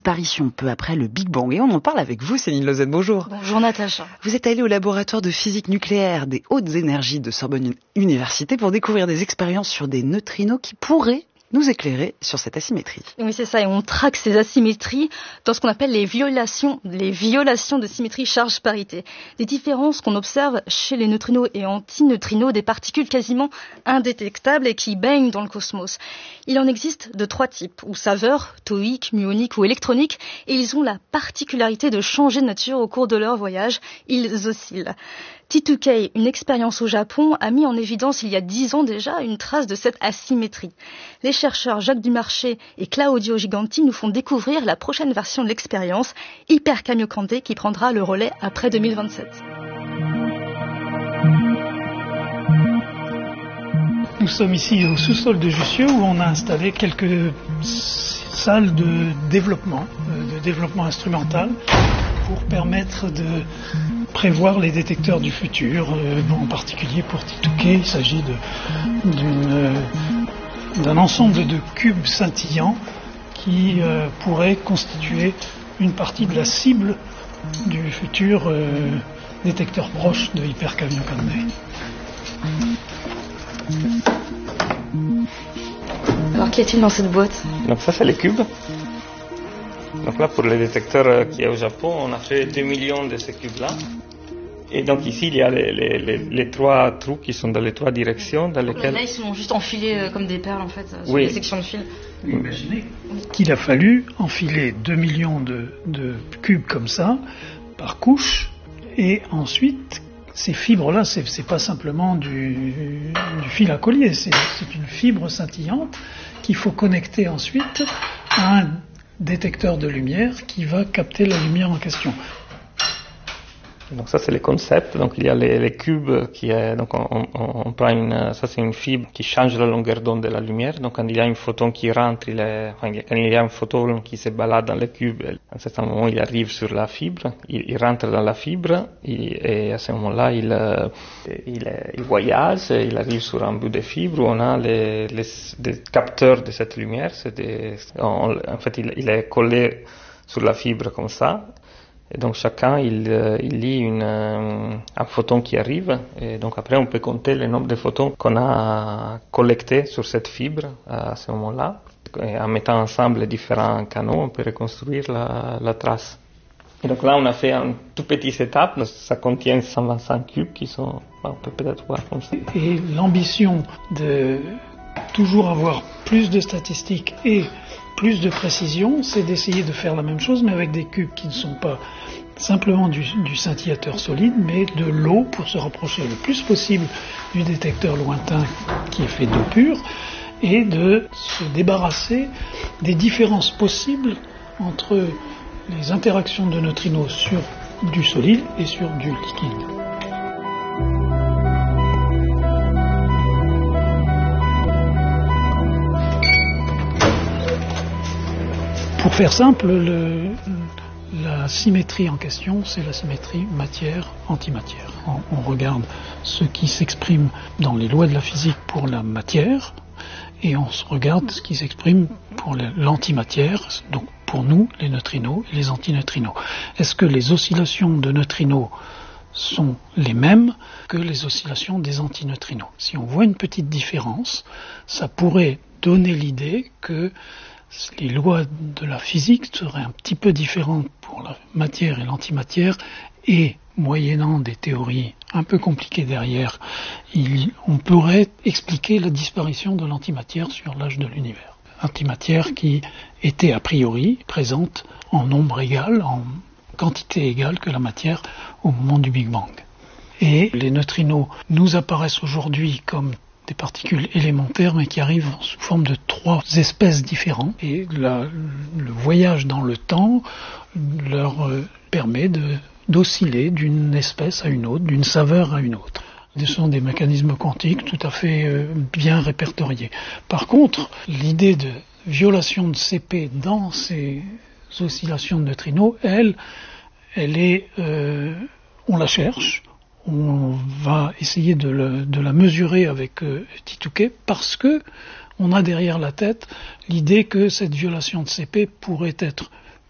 Apparition peu après le Big Bang. Et on en parle avec vous, Céline Lozette. Bonjour. Bonjour Natacha. Vous êtes allée au laboratoire de physique nucléaire des hautes énergies de Sorbonne Université pour découvrir des expériences sur des neutrinos qui pourraient nous éclairer sur cette asymétrie. Oui, c'est ça, et on traque ces asymétries dans ce qu'on appelle les violations de symétrie charge-parité. Des différences qu'on observe chez les neutrinos et antineutrinos, des particules quasiment indétectables et qui baignent dans le cosmos. Il en existe de 3 types, ou saveurs, théoriques, muoniques ou électroniques, et ils ont la particularité de changer de nature au cours de leur voyage. Ils oscillent. T2K, une expérience au Japon, a mis en évidence il y a 10 ans déjà une trace de cette asymétrie. Les chercheurs Jacques Dumarché et Claudio Giganti nous font découvrir la prochaine version de l'expérience, Hyper Kamiokande, qui prendra le relais après 2027. Nous sommes ici au sous-sol de Jussieu où on a installé quelques salles de développement instrumental pour permettre de prévoir les détecteurs du futur, en particulier pour T2K. Il s'agit d'un ensemble de cubes scintillants qui pourraient constituer une partie de la cible du futur détecteur proche de Hyper Kamiokande. Alors qu'y a-t-il dans cette boîte ? Donc ça c'est les cubes. Donc là pour les détecteurs qui est au Japon, on a fait 2 millions de ces cubes-là. Et donc ici il y a les 3 trous qui sont dans les 3 directions dans lesquelles... Là ils sont juste enfilés comme des perles en fait sur oui. les sections de fil. Imaginez qu'il a fallu enfiler 2 millions de cubes comme ça par couche, et ensuite ces fibres-là, c'est pas simplement du fil à collier, c'est une fibre scintillante qu'il faut connecter ensuite à un détecteur de lumière qui va capter la lumière en question. Donc ça c'est le concept. Donc il y a les cubes qui est donc on prend ça c'est une fibre qui change la longueur d'onde de la lumière. Donc quand il y a un photon qui rentre, quand il y a un photon qui se balade dans le cube, à un certain moment il arrive sur la fibre, il rentre dans la fibre et à ce moment-là il voyage, il arrive sur un bout de fibre où on a des capteurs de cette lumière. En fait il est collé sur la fibre comme ça. Et donc chacun il lit un photon qui arrive, et donc après on peut compter le nombre de photons qu'on a collectés sur cette fibre à ce moment-là. Et en mettant ensemble les différents canaux, on peut reconstruire la trace. Et donc là on a fait un tout petit setup, ça contient 125 cubes qui sont, on peut peut-être voir comme ça. Et l'ambition de toujours avoir plus de statistiques et plus de précision, c'est d'essayer de faire la même chose, mais avec des cubes qui ne sont pas simplement du scintillateur solide, mais de l'eau pour se rapprocher le plus possible du détecteur lointain qui est fait d'eau pure, et de se débarrasser des différences possibles entre les interactions de neutrinos sur du solide et sur du liquide. Pour faire simple, la symétrie en question, c'est la symétrie matière-antimatière. On regarde ce qui s'exprime dans les lois de la physique pour la matière, et on regarde ce qui s'exprime pour l'antimatière, donc pour nous, les neutrinos et les antineutrinos. Est-ce que les oscillations de neutrinos sont les mêmes que les oscillations des antineutrinos? Si on voit une petite différence, ça pourrait donner l'idée que les lois de la physique seraient un petit peu différentes pour la matière et l'antimatière, et moyennant des théories un peu compliquées derrière, on pourrait expliquer la disparition de l'antimatière sur l'âge de l'univers. Antimatière qui était a priori présente en nombre égal, en quantité égale que la matière au moment du Big Bang. Et les neutrinos nous apparaissent aujourd'hui comme des particules élémentaires, mais qui arrivent sous forme de 3 espèces différentes. Et le voyage dans le temps leur permet d'osciller d'une espèce à une autre, d'une saveur à une autre. Ce sont des mécanismes quantiques tout à fait bien répertoriés. Par contre, l'idée de violation de CP dans ces oscillations de neutrinos, elle est, on la cherche. On va essayer de la mesurer avec T2K parce que on a derrière la tête l'idée que cette violation de CP pourrait être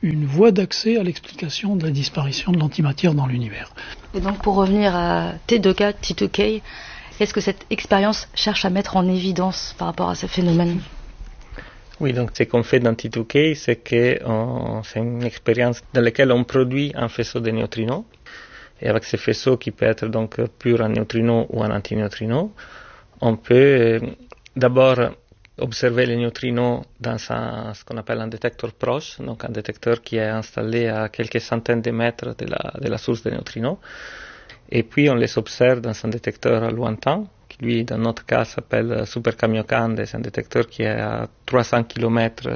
une voie d'accès à l'explication de la disparition de l'antimatière dans l'univers. Et donc pour revenir à T2K, T2K, est-ce que cette expérience cherche à mettre en évidence par rapport à ce phénomène ? Oui, donc ce qu'on fait dans T2K, c'est une expérience dans laquelle on produit un faisceau de neutrinos. Et avec ce faisceau qui peut être donc pur un neutrino ou un antineutrino, on peut d'abord observer les neutrinos dans ce qu'on appelle un détecteur proche, donc un détecteur qui est installé à quelques centaines de mètres de la source des neutrinos. Et puis on les observe dans un détecteur lointain, qui lui, dans notre cas, s'appelle Super Kamiokande. C'est un détecteur qui est à 300 km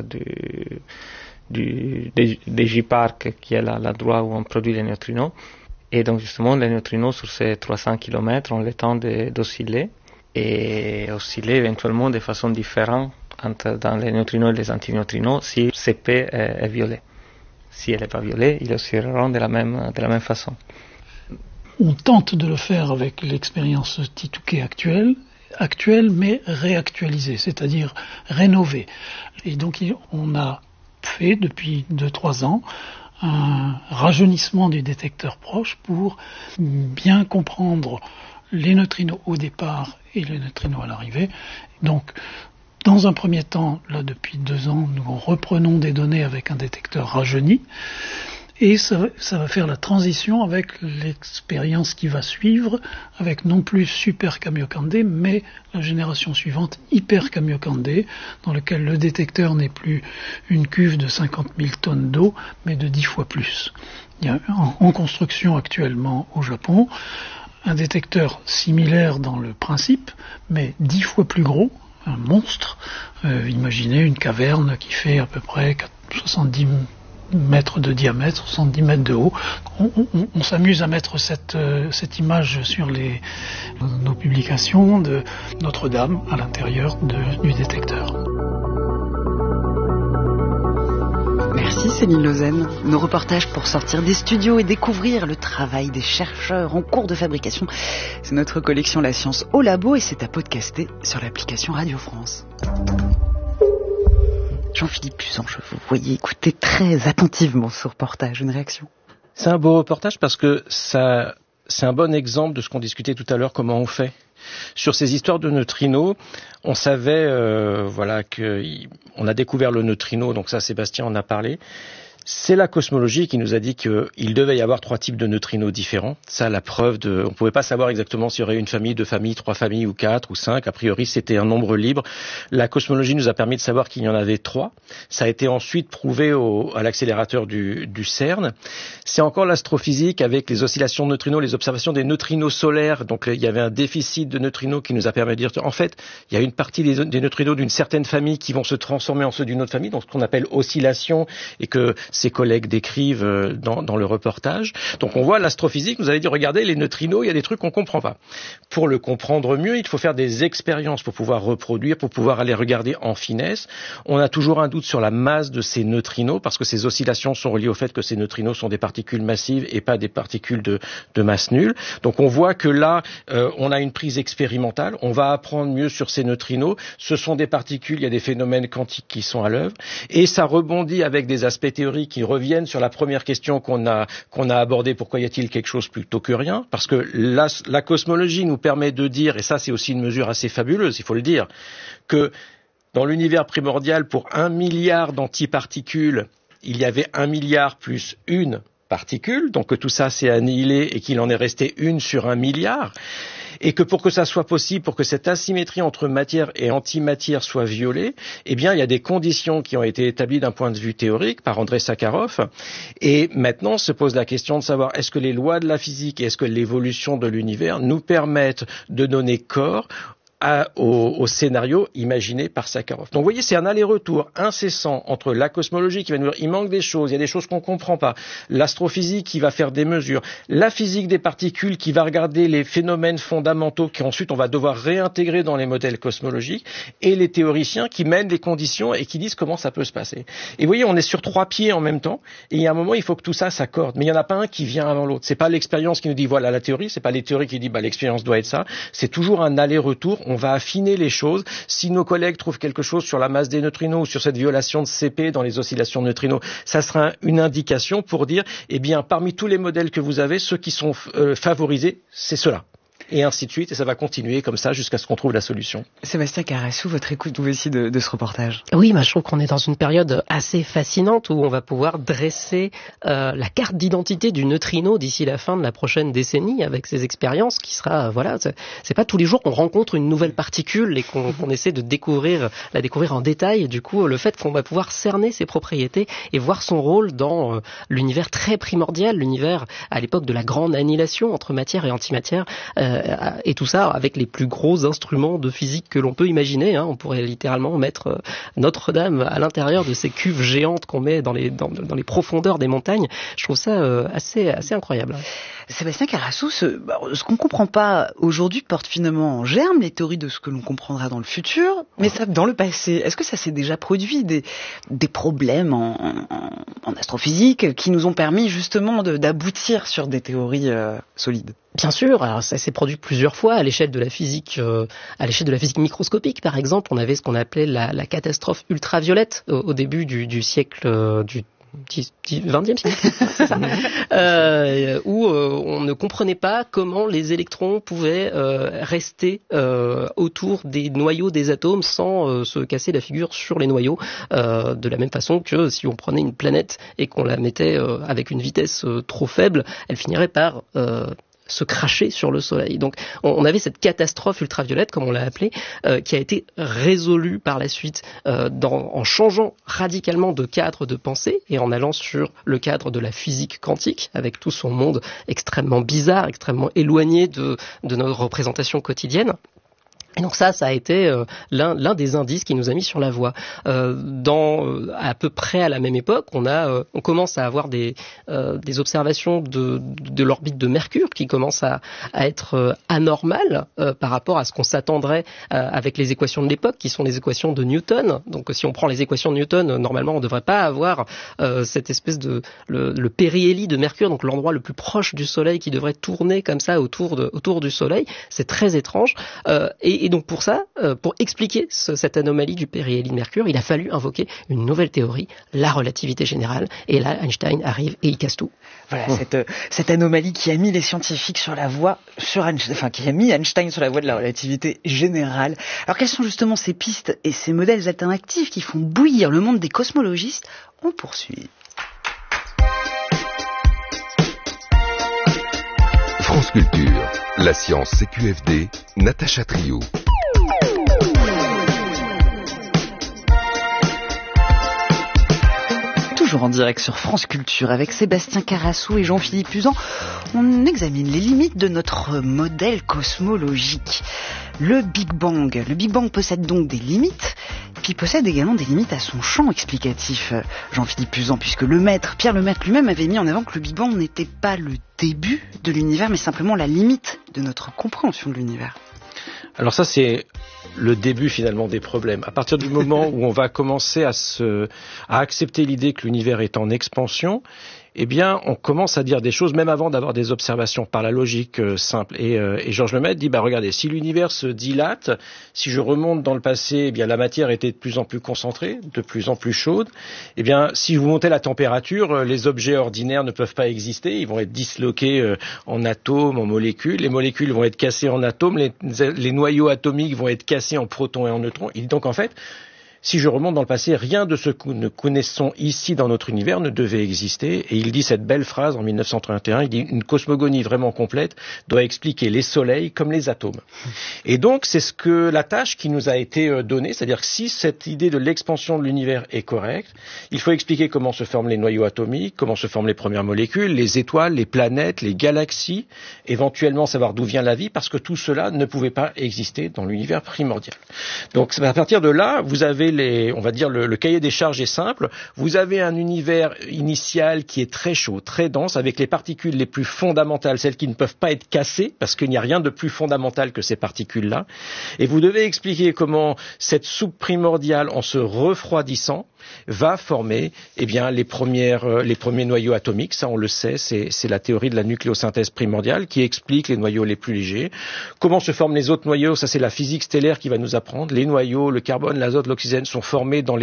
du J-Park, qui est l'endroit où on produit les neutrinos. Et donc justement, les neutrinos sur ces 300 km ont le temps d'osciller, et osciller éventuellement de façon différente dans les neutrinos et les antineutrinos si CP est violet. Si elle n'est pas violet, ils oscilleront de la même façon. On tente de le faire avec l'expérience T2K actuelle, mais réactualisée, c'est-à-dire rénovée. Et donc on a fait depuis 2-3 ans un rajeunissement du détecteur proche pour bien comprendre les neutrinos au départ et les neutrinos à l'arrivée. Donc, dans un premier temps, là depuis 2 ans, nous reprenons des données avec un détecteur rajeuni, et ça va faire la transition avec l'expérience qui va suivre, avec non plus Super Kamiokande, mais la génération suivante, Hyper Kamiokande, dans lequel le détecteur n'est plus une cuve de 50 000 tonnes d'eau, mais de 10 fois plus. Il y a en construction actuellement au Japon un détecteur similaire dans le principe, mais 10 fois plus gros, un monstre. Imaginez une caverne qui fait à peu près 70 mètres de diamètre, 70 mètres de haut. On s'amuse à mettre cette image sur nos publications de Notre-Dame à l'intérieur du détecteur. Merci Céline Lausanne. Nos reportages pour sortir des studios et découvrir le travail des chercheurs en cours de fabrication. C'est notre collection La Science au Labo, et c'est à podcaster sur l'application Radio France. Jean-Philippe Usange, vous voyez écouter très attentivement ce reportage. Une réaction ? C'est un beau reportage parce que c'est un bon exemple de ce qu'on discutait tout à l'heure, comment on fait. Sur ces histoires de neutrinos, on savait qu'on a découvert le neutrino, donc ça Sébastien en a parlé. C'est la cosmologie qui nous a dit qu'il devait y avoir 3 types de neutrinos différents. Ça, la preuve on pouvait pas savoir exactement s'il y aurait une famille, 2 familles, 3 familles ou 4 ou 5. A priori, c'était un nombre libre. La cosmologie nous a permis de savoir qu'il y en avait 3. Ça a été ensuite prouvé à l'accélérateur du CERN. C'est encore l'astrophysique avec les oscillations de neutrinos, les observations des neutrinos solaires. Donc, il y avait un déficit de neutrinos qui nous a permis de dire, en fait, il y a une partie des neutrinos d'une certaine famille qui vont se transformer en ceux d'une autre famille, donc ce qu'on appelle oscillation, et que ses collègues décrivent dans le reportage. Donc on voit l'astrophysique nous avait dit, regardez, les neutrinos, il y a des trucs qu'on comprend pas. Pour le comprendre mieux, il faut faire des expériences pour pouvoir reproduire, pour pouvoir aller regarder en finesse. On a toujours un doute sur la masse de ces neutrinos, parce que ces oscillations sont reliées au fait que ces neutrinos sont des particules massives et pas des particules de masse nulle. Donc on voit que là, on a une prise expérimentale, on va apprendre mieux sur ces neutrinos. Ce sont des particules, il y a des phénomènes quantiques qui sont à l'œuvre, et ça rebondit avec des aspects théoriques qui reviennent sur la première question qu'on a abordée, pourquoi y a-t-il quelque chose plutôt que rien? Parce que la cosmologie nous permet de dire, et ça c'est aussi une mesure assez fabuleuse, il faut le dire, que dans l'univers primordial, pour 1 milliard d'antiparticules, il y avait 1 milliard plus une particule, donc que tout ça s'est annihilé et qu'il en est resté une sur 1 milliard. Et que pour que ça soit possible, pour que cette asymétrie entre matière et antimatière soit violée, eh bien, il y a des conditions qui ont été établies d'un point de vue théorique par Andrei Sakharov. Et maintenant, se pose la question de savoir est-ce que les lois de la physique et est-ce que l'évolution de l'univers nous permettent de donner corps au scénario imaginé par Sakharov. Donc vous voyez, c'est un aller-retour incessant entre la cosmologie qui va nous dire il manque des choses, il y a des choses qu'on ne comprend pas, l'astrophysique qui va faire des mesures, la physique des particules qui va regarder les phénomènes fondamentaux qu'ensuite on va devoir réintégrer dans les modèles cosmologiques, et les théoriciens qui mènent les conditions et qui disent comment ça peut se passer. Et vous voyez, on est sur 3 pieds en même temps, et il y a un moment, il faut que tout ça s'accorde. Mais il n'y en a pas un qui vient avant l'autre. C'est pas l'expérience qui nous dit voilà la théorie, c'est pas les théories qui disent l'expérience doit être ça, c'est toujours un aller-retour. on va affiner les choses. Si nos collègues trouvent quelque chose sur la masse des neutrinos ou sur cette violation de CP dans les oscillations de neutrinos, ça sera une indication pour dire, eh bien, parmi tous les modèles que vous avez, ceux qui sont favorisés, c'est ceux-là. Et ainsi de suite, et ça va continuer comme ça jusqu'à ce qu'on trouve la solution. Sébastien Carassou, votre écoute vous aussi de ce reportage? Oui, je trouve qu'on est dans une période assez fascinante où on va pouvoir dresser la carte d'identité du neutrino d'ici la fin de la prochaine décennie avec ces expériences qui sera, c'est pas tous les jours qu'on rencontre une nouvelle particule et qu'on essaie de la découvrir en détail. Et du coup, le fait qu'on va pouvoir cerner ses propriétés et voir son rôle dans l'univers très primordial, l'univers à l'époque de la grande annihilation entre matière et antimatière, et tout ça avec les plus gros instruments de physique que l'on peut imaginer. On pourrait littéralement mettre Notre-Dame à l'intérieur de ces cuves géantes qu'on met dans les profondeurs des montagnes. Je trouve ça assez incroyable. Sébastien Carassou, ce qu'on comprend pas aujourd'hui porte finalement en germe les théories de ce que l'on comprendra dans le futur, mais ça dans le passé. Est-ce que ça s'est déjà produit des problèmes en astrophysique qui nous ont permis justement d'aboutir sur des théories solides? Bien sûr, alors ça s'est produit plusieurs fois à l'échelle de la physique, microscopique par exemple. On avait ce qu'on appelait la catastrophe ultraviolette au début du siècle du 20e siècle, où on ne comprenait pas comment les électrons pouvaient rester autour des noyaux des atomes sans se casser la figure sur les noyaux, de la même façon que si on prenait une planète et qu'on la mettait avec une vitesse trop faible, elle finirait par se cracher sur le soleil. Donc on avait cette catastrophe ultraviolette, comme on l'a appelée, qui a été résolue par la suite en changeant radicalement de cadre de pensée et en allant sur le cadre de la physique quantique, avec tout son monde extrêmement bizarre, extrêmement éloigné de nos représentations quotidiennes. Et donc ça a été l'un des indices qui nous a mis sur la voie. À peu près à la même époque, on commence à avoir des observations de l'orbite de Mercure qui commencent à être anormales par rapport à ce qu'on s'attendrait avec les équations de l'époque, qui sont les équations de Newton. Donc si on prend les équations de Newton, normalement on ne devrait pas avoir cette espèce de le périhélie de Mercure, donc l'endroit le plus proche du Soleil qui devrait tourner comme ça autour du Soleil. C'est très étrange. Et donc pour ça, pour expliquer cette anomalie du périhélie de Mercure, il a fallu invoquer une nouvelle théorie, la relativité générale. Et là, Einstein arrive et il casse tout. Voilà, cette anomalie qui a mis les scientifiques sur la voie, qui a mis Einstein sur la voie de la relativité générale. Alors quelles sont justement ces pistes et ces modèles alternatifs qui font bouillir le monde des cosmologistes? On poursuit. France Culture, la science CQFD, Natacha Triou. Toujours en direct sur France Culture avec Sébastien Carassou et Jean-Philippe Uzan, on examine les limites de notre modèle cosmologique. Le Big Bang. Le Big Bang possède donc des limites, puis possède également des limites à son champ explicatif, Jean-Philippe Uzan, puisque Pierre Lemaître lui-même avait mis en avant que le Big Bang n'était pas le début de l'univers, mais simplement la limite de notre compréhension de l'univers. Alors ça, c'est le début finalement des problèmes. À partir du moment où on va commencer à accepter l'idée que l'univers est en expansion, eh bien, on commence à dire des choses, même avant d'avoir des observations, par la logique simple. Et Georges Lemaître dit, regardez, si l'univers se dilate, si je remonte dans le passé, eh bien, la matière était de plus en plus concentrée, de plus en plus chaude. Eh bien, si vous montez la température, les objets ordinaires ne peuvent pas exister, ils vont être disloqués en atomes, en molécules. Les molécules vont être cassées en atomes, les noyaux atomiques vont être cassés en protons et en neutrons. Et donc, en fait, si je remonte dans le passé, rien de ce que nous connaissons ici dans notre univers ne devait exister. Et il dit cette belle phrase en 1931, il dit « Une cosmogonie vraiment complète doit expliquer les soleils comme les atomes ». Et donc, c'est la tâche qui nous a été donnée, c'est-à-dire que si cette idée de l'expansion de l'univers est correcte, il faut expliquer comment se forment les noyaux atomiques, comment se forment les premières molécules, les étoiles, les planètes, les galaxies, éventuellement savoir d'où vient la vie, parce que tout cela ne pouvait pas exister dans l'univers primordial. Donc, à partir de là, vous avez on va dire le cahier des charges est simple. Vous avez un univers initial qui est très chaud, très dense, avec les particules les plus fondamentales, celles qui ne peuvent pas être cassées, parce qu'il n'y a rien de plus fondamental que ces particules-là. Et vous devez expliquer comment cette soupe primordiale, en se refroidissant, va former les premiers noyaux atomiques. Ça, on le sait, c'est la théorie de la nucléosynthèse primordiale qui explique les noyaux les plus légers. Comment se forment les autres noyaux? Ça, c'est la physique stellaire qui va nous apprendre. Les noyaux, le carbone, l'azote, l'oxygène sont formés dans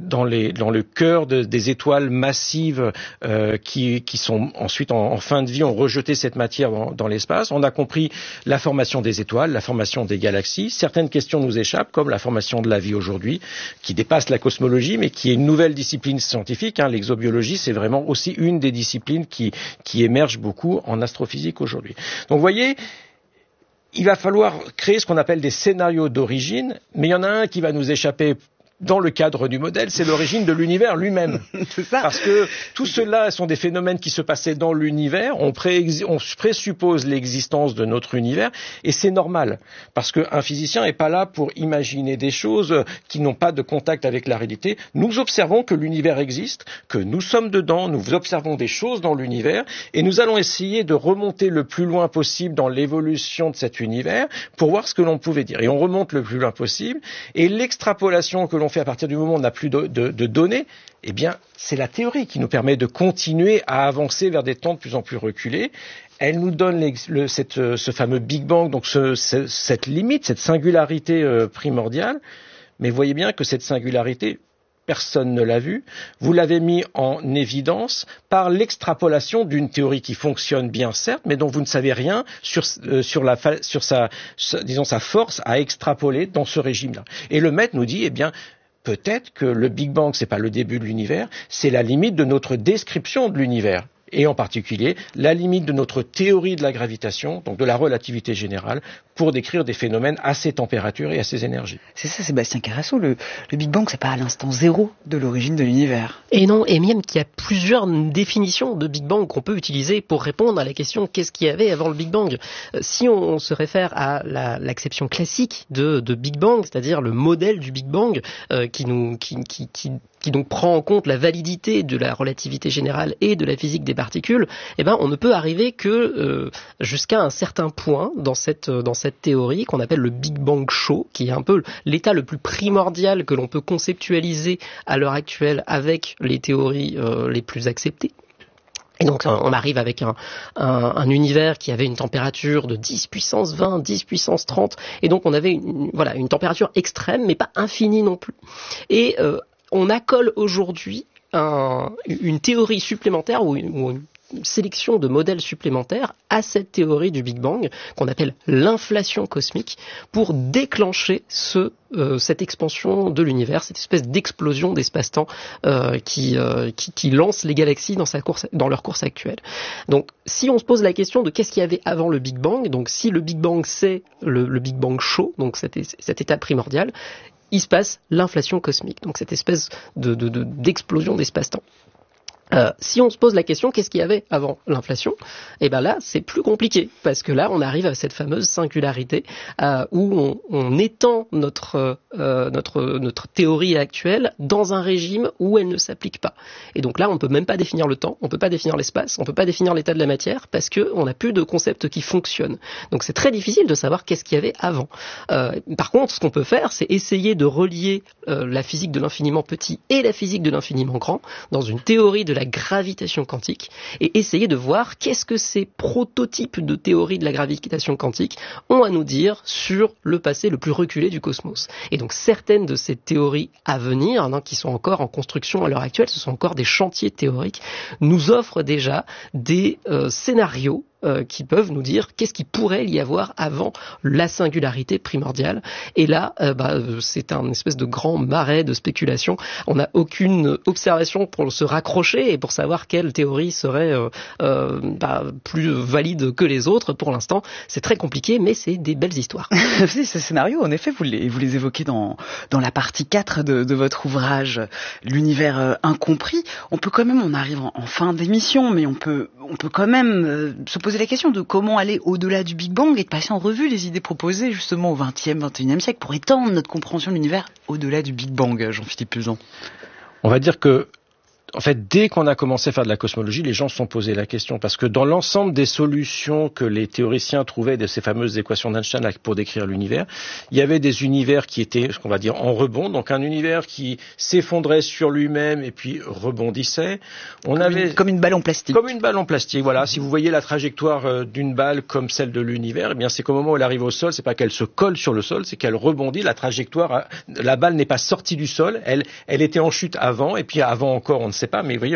le cœur des étoiles massives qui sont ensuite en fin de vie ont rejeté cette matière dans l'espace. On a compris la formation des étoiles, la formation des galaxies. Certaines questions nous échappent, comme la formation de la vie aujourd'hui, qui dépasse la cosmologie, mais qui est une nouvelle discipline scientifique. L'exobiologie, c'est vraiment aussi une des disciplines qui émerge beaucoup en astrophysique aujourd'hui. Donc, vous voyez, il va falloir créer ce qu'on appelle des scénarios d'origine, mais il y en a un qui va nous échapper dans le cadre du modèle, c'est l'origine de l'univers lui-même. C'est ça. Parce que tout cela sont des phénomènes qui se passaient dans l'univers, on présuppose l'existence de notre univers, et c'est normal. Parce qu'un physicien n'est pas là pour imaginer des choses qui n'ont pas de contact avec la réalité. Nous observons que l'univers existe, que nous sommes dedans, nous observons des choses dans l'univers, et nous allons essayer de remonter le plus loin possible dans l'évolution de cet univers pour voir ce que l'on pouvait dire. Et on remonte le plus loin possible, et l'extrapolation que l'on fait à partir du moment où on n'a plus de données, eh bien, c'est la théorie qui nous permet de continuer à avancer vers des temps de plus en plus reculés. Elle nous donne ce fameux Big Bang, donc cette limite, cette singularité primordiale. Mais voyez bien que cette singularité, personne ne l'a vue. Vous l'avez mis en évidence par l'extrapolation d'une théorie qui fonctionne bien, certes, mais dont vous ne savez rien sur sa force à extrapoler dans ce régime-là. Et le maître nous dit, peut-être que le Big Bang, c'est pas le début de l'univers, c'est la limite de notre description de l'univers. Et en particulier, la limite de notre théorie de la gravitation, donc de la relativité générale, pour décrire des phénomènes à ces températures et à ces énergies. C'est ça, Sébastien Carasso, le Big Bang, c'est pas à l'instant zéro de l'origine de l'univers. Et non, et même qu'il y a plusieurs définitions de Big Bang qu'on peut utiliser pour répondre à la question qu'est-ce qu'il y avait avant le Big Bang. Si on se réfère à l'acception classique de Big Bang, c'est-à-dire le modèle du Big Bang qui donc prend en compte la validité de la relativité générale et de la physique des particules, on ne peut arriver que jusqu'à un certain point dans cette théorie qu'on appelle le Big Bang Show, qui est un peu l'état le plus primordial que l'on peut conceptualiser à l'heure actuelle avec les théories les plus acceptées. Et donc on arrive avec un univers qui avait une température de 10 puissance 20, 10 puissance 30, et donc on avait une température extrême, mais pas infinie non plus. Et on accole aujourd'hui une théorie supplémentaire ou une sélection de modèles supplémentaires à cette théorie du Big Bang qu'on appelle l'inflation cosmique pour déclencher cette expansion de l'univers, cette espèce d'explosion d'espace-temps qui lance les galaxies dans leur course actuelle. Donc si on se pose la question de qu'est-ce qu'il y avait avant le Big Bang, donc si le Big Bang c'est le Big Bang Show, donc cet état primordial, il se passe l'inflation cosmique, donc cette espèce d'explosion d'espace-temps. Si on se pose la question, qu'est-ce qu'il y avait avant l'inflation ? Là, c'est plus compliqué, parce que là, on arrive à cette fameuse singularité où on étend notre théorie actuelle dans un régime où elle ne s'applique pas. Et donc là, on ne peut même pas définir le temps, on ne peut pas définir l'espace, on ne peut pas définir l'état de la matière, parce qu'on n'a plus de concept qui fonctionne. Donc c'est très difficile de savoir qu'est-ce qu'il y avait avant. Par contre, ce qu'on peut faire, c'est essayer de relier la physique de l'infiniment petit et la physique de l'infiniment grand dans une théorie de la gravitation quantique et essayer de voir qu'est-ce que ces prototypes de théorie de la gravitation quantique ont à nous dire sur le passé le plus reculé du cosmos. Et donc certaines de ces théories à venir, qui sont encore en construction à l'heure actuelle, ce sont encore des chantiers théoriques, nous offrent déjà des scénarios qui peuvent nous dire qu'est-ce qui pourrait y avoir avant la singularité primordiale. Et là, c'est un espèce de grand marais de spéculation. On n'a aucune observation pour se raccrocher et pour savoir quelle théorie serait plus valide que les autres. Pour l'instant, c'est très compliqué, mais c'est des belles histoires. Ces scénarios, en effet, vous les évoquez dans la partie 4 de votre ouvrage, l'univers incompris. On peut quand même, on arrive en fin d'émission, mais on peut on peut quand même se poser la question de comment aller au-delà du Big Bang et de passer en revue les idées proposées justement au XXe, XXIe siècle pour étendre notre compréhension de l'univers au-delà du Big Bang, Jean-Philippe Peuzan. On va dire que en fait, dès qu'on a commencé à faire de la cosmologie, les gens se sont posé la question, parce que dans l'ensemble des solutions que les théoriciens trouvaient de ces fameuses équations d'Einstein pour décrire l'univers, il y avait des univers qui étaient, ce qu'on va dire, en rebond, donc un univers qui s'effondrait sur lui-même et puis rebondissait. Comme une balle en plastique. Comme une balle en plastique, voilà. Si vous voyez la trajectoire d'une balle comme celle de l'univers, eh bien c'est qu'au moment où elle arrive au sol, c'est pas qu'elle se colle sur le sol, c'est qu'elle rebondit. La trajectoire, la balle n'est pas sortie du sol, elle était en chute avant, et puis avant encore, on ne sait pas, mais vous voyez,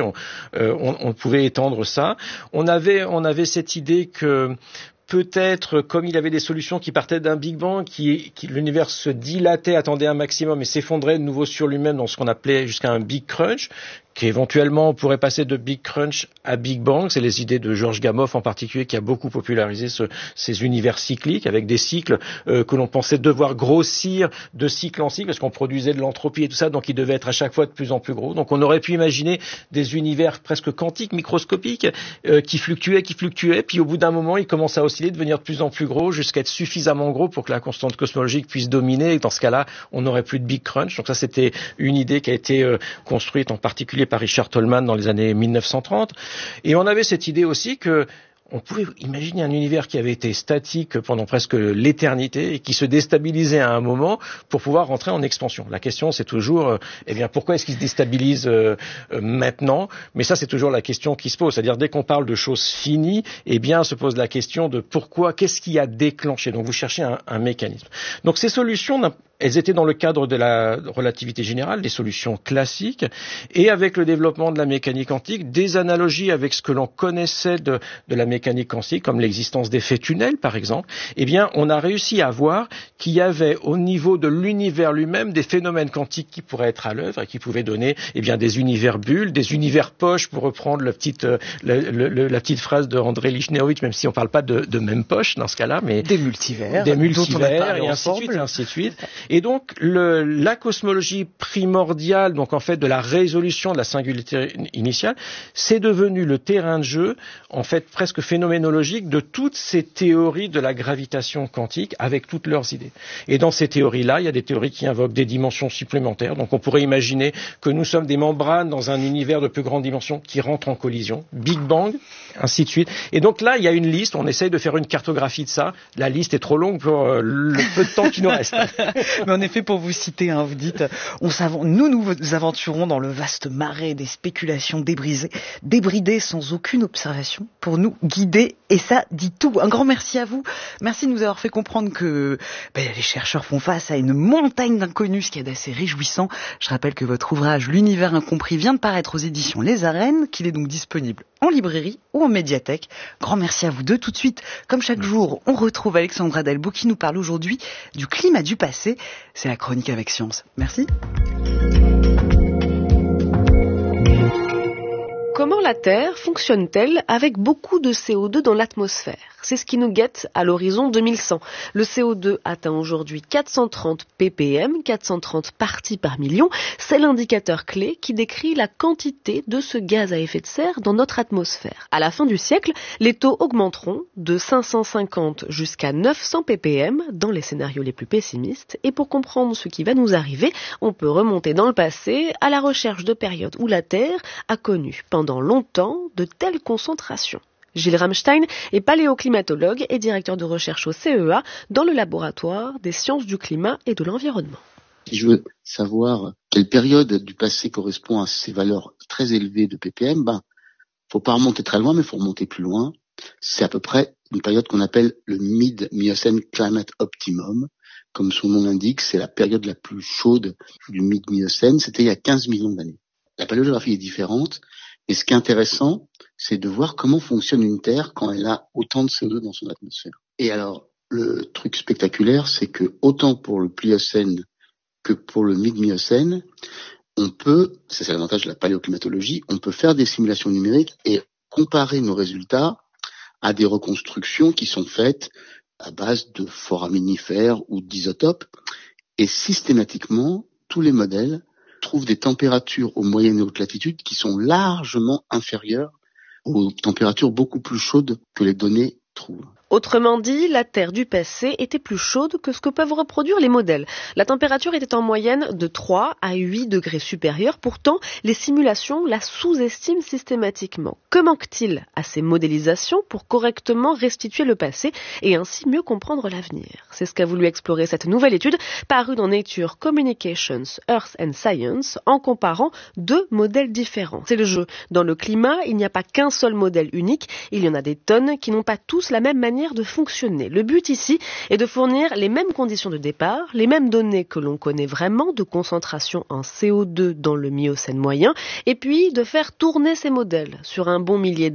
on pouvait étendre ça. On avait cette idée que peut-être, comme il avait des solutions qui partaient d'un Big Bang, l'univers se dilatait, attendait un maximum et s'effondrait de nouveau sur lui-même dans ce qu'on appelait jusqu'à un Big Crunch, qu'éventuellement on pourrait passer de Big Crunch à Big Bang. C'est les idées de George Gamow en particulier qui a beaucoup popularisé ces univers cycliques avec des cycles que l'on pensait devoir grossir de cycle en cycle parce qu'on produisait de l'entropie et tout ça, donc ils devaient être à chaque fois de plus en plus gros. Donc on aurait pu imaginer des univers presque quantiques, microscopiques, qui fluctuaient, puis au bout d'un moment ils commencent à osciller, devenir de plus en plus gros jusqu'à être suffisamment gros pour que la constante cosmologique puisse dominer, et dans ce cas-là on n'aurait plus de Big Crunch. Donc ça c'était une idée qui a été construite en particulier par Richard Tolman dans les années 1930. Et on avait cette idée aussi que on pouvait imaginer un univers qui avait été statique pendant presque l'éternité et qui se déstabilisait à un moment pour pouvoir rentrer en expansion. La question, c'est toujours, pourquoi est-ce qu'il se déstabilise maintenant ? Mais ça, c'est toujours la question qui se pose. C'est-à-dire, dès qu'on parle de choses finies, se pose la question de pourquoi, qu'est-ce qui a déclenché ? Donc, vous cherchez un mécanisme. Donc, ces solutions, elles étaient dans le cadre de la relativité générale, des solutions classiques, et avec le développement de la mécanique quantique, des analogies avec ce que l'on connaissait de la mécanique quantique, comme l'existence d'effets tunnels, par exemple, on a réussi à voir qu'il y avait au niveau de l'univers lui-même des phénomènes quantiques qui pourraient être à l'œuvre et qui pouvaient donner, des univers bulles, des univers poches, pour reprendre la petite phrase de André Lichnowitz, même si on parle pas de même poche dans ce cas-là, mais des multivers, et ainsi de suite. Et donc, la cosmologie primordiale, donc en fait de la résolution de la singularité initiale, c'est devenu le terrain de jeu, en fait presque phénoménologique, de toutes ces théories de la gravitation quantique avec toutes leurs idées. Et dans ces théories-là, il y a des théories qui invoquent des dimensions supplémentaires. Donc on pourrait imaginer que nous sommes des membranes dans un univers de plus grande dimension qui rentrent en collision, Big Bang, ainsi de suite. Et donc là, il y a une liste, on essaye de faire une cartographie de ça. La liste est trop longue pour le peu de temps qui nous reste. Mais en effet, pour vous citer, vous dites, nous nous aventurons dans le vaste marais des spéculations débridées sans aucune observation, pour nous guider, et ça dit tout. Un grand merci à vous. Merci de nous avoir fait comprendre que les chercheurs font face à une montagne d'inconnus, ce qui est assez réjouissant. Je rappelle que votre ouvrage L'univers incompris vient de paraître aux éditions Les Arènes, qu'il est donc disponible en librairie ou en médiathèque. Grand merci à vous deux. Tout de suite, comme chaque jour, on retrouve Alexandra Delbo qui nous parle aujourd'hui du climat du passé. C'est la chronique avec Science. Merci. Comment la Terre fonctionne-t-elle avec beaucoup de CO2 dans l'atmosphère ? C'est ce qui nous guette à l'horizon 2100. Le CO2 atteint aujourd'hui 430 ppm, 430 parties par million. C'est l'indicateur clé qui décrit la quantité de ce gaz à effet de serre dans notre atmosphère. À la fin du siècle, les taux augmenteront de 550 jusqu'à 900 ppm dans les scénarios les plus pessimistes. Et pour comprendre ce qui va nous arriver, on peut remonter dans le passé à la recherche de périodes où la Terre a connu pendant longtemps de telles concentrations. Gilles Ramstein est paléoclimatologue et directeur de recherche au CEA dans le laboratoire des sciences du climat et de l'environnement. Si je veux savoir quelle période du passé correspond à ces valeurs très élevées de ppm, faut pas remonter très loin, mais faut remonter plus loin. C'est à peu près une période qu'on appelle le Mid-Miocène Climate Optimum. Comme son nom l'indique, c'est la période la plus chaude du Mid-Miocène. C'était il y a 15 millions d'années. La paléographie est différente. Et ce qui est intéressant, c'est de voir comment fonctionne une Terre quand elle a autant de CO2 dans son atmosphère. Et alors, le truc spectaculaire, c'est que autant pour le Pliocène que pour le Mid-Miocène, on peut, ça c'est l'avantage de la paléoclimatologie, on peut faire des simulations numériques et comparer nos résultats à des reconstructions qui sont faites à base de foraminifères ou d'isotopes. Et systématiquement, tous les modèles trouvent des températures aux moyennes et hautes latitudes qui sont largement inférieures aux températures beaucoup plus chaudes que les données trouvent. Autrement dit, la Terre du passé était plus chaude que ce que peuvent reproduire les modèles. La température était en moyenne de 3 à 8 degrés supérieure. Pourtant, les simulations la sous-estiment systématiquement. Que manque-t-il à ces modélisations pour correctement restituer le passé et ainsi mieux comprendre l'avenir? C'est ce qu'a voulu explorer cette nouvelle étude parue dans Nature Communications, Earth and Science en comparant 2 modèles différents. C'est le jeu. Dans le climat, il n'y a pas qu'un seul modèle unique. Il y en a des tonnes qui n'ont pas tous la même manière de fonctionner. Le but ici est de fournir les mêmes conditions de départ, les mêmes données que l'on connaît vraiment de concentration en CO2 dans le Miocène moyen, et puis de faire tourner ces modèles sur un bon millier